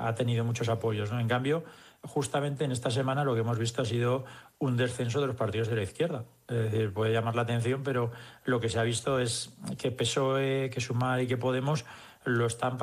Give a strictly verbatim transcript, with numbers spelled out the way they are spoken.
ha, ha tenido muchos apoyos, ¿no? En cambio, justamente en esta semana lo que hemos visto ha sido un descenso de los partidos de la izquierda. Es decir, puede llamar la atención, pero lo que se ha visto es que P S O E, que Sumar y que Podemos lo están